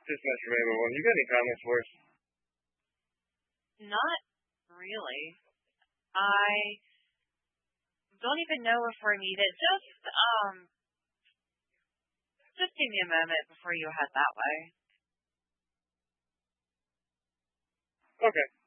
Just Mr. Rainbow One. You got any comments for us? Not really. I don't even know if we're needed. Just give me a moment before you head that way. Okay.